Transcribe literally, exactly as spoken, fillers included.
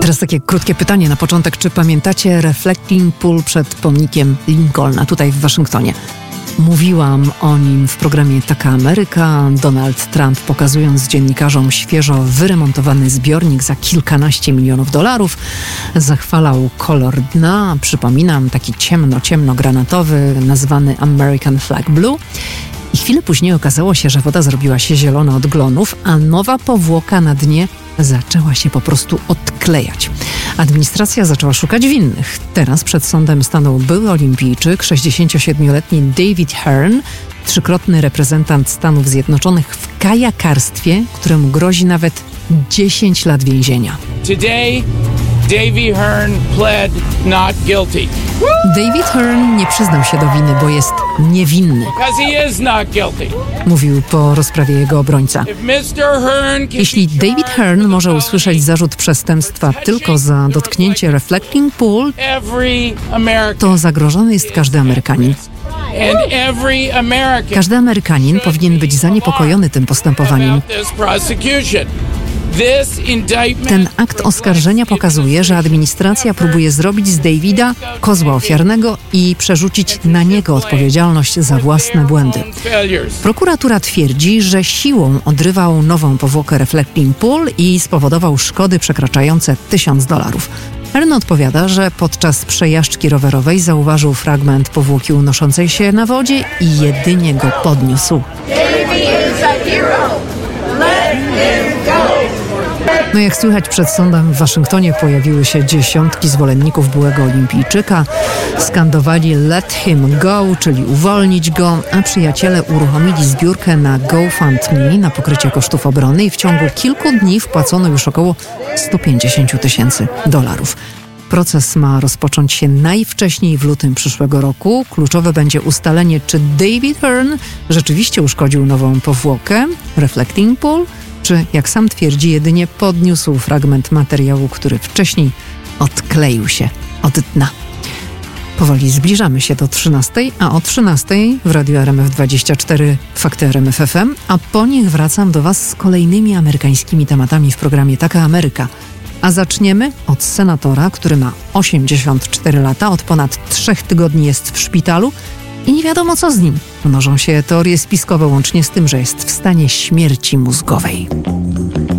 Teraz takie krótkie pytanie na początek. Czy pamiętacie Reflecting Pool przed pomnikiem Lincolna tutaj w Waszyngtonie? Mówiłam o nim w programie Taka Ameryka. Donald Trump, pokazując dziennikarzom świeżo wyremontowany zbiornik za kilkanaście milionów dolarów, zachwalał kolor dna. Przypominam, taki ciemno, ciemno-granatowy, nazwany American Flag Blue. I chwilę później okazało się, że woda zrobiła się zielona od glonów, a nowa powłoka na dnie zaczęła się po prostu odklejać. Administracja zaczęła szukać winnych. Teraz przed sądem stanął były olimpijczyk, sześćdziesięciosiedmioletni David Hearn, trzykrotny reprezentant Stanów Zjednoczonych w kajakarstwie, któremu grozi nawet dziesięć lat więzienia. Today, Davy Hearn pled not guilty. David Hearn nie przyznał się do winy, bo jest niewinny, Because he is not guilty. mówił po rozprawie jego obrońca. If mister Hearn can Jeśli be David charged Hearn with może felony, usłyszeć zarzut przestępstwa tylko za dotknięcie Reflecting Pool, every American to zagrożony jest każdy Amerykanin. and every American Każdy Amerykanin powinien być zaniepokojony tym postępowaniem. about this prosecution. This indictment Ten akt oskarżenia pokazuje, że administracja próbuje zrobić z Davida kozła ofiarnego i przerzucić na niego odpowiedzialność za własne błędy. failures. Prokuratura twierdzi, że siłą odrywał nową powłokę Reflecting Pool i spowodował szkody przekraczające tysiąc dolarów. Hearn odpowiada, że podczas przejażdżki rowerowej zauważył fragment powłoki unoszącej się na wodzie i jedynie go podniósł. No jak słychać, przed sądem w Waszyngtonie pojawiły się dziesiątki zwolenników byłego olimpijczyka. Skandowali "Let him go", czyli uwolnić go, a przyjaciele uruchomili zbiórkę na GoFundMe na pokrycie kosztów obrony i w ciągu kilku dni wpłacono już około sto pięćdziesiąt tysięcy dolarów. Proces ma rozpocząć się najwcześniej w lutym przyszłego roku. Kluczowe będzie ustalenie, czy David Hearn rzeczywiście uszkodził nową powłokę Reflecting Pool, czy, jak sam twierdzi, jedynie podniósł fragment materiału, który wcześniej odkleił się od dna. Powoli zbliżamy się do trzynastej, a o trzynastej w Radiu R M F dwadzieścia cztery Fakty R M F F M, a po nich wracam do Was z kolejnymi amerykańskimi tematami w programie Taka Ameryka. A zaczniemy od senatora, który ma osiemdziesiąt cztery lata, od ponad trzech tygodni jest w szpitalu i nie wiadomo co z nim. Mnożą się teorie spiskowe łącznie z tym, że jest w stanie śmierci mózgowej.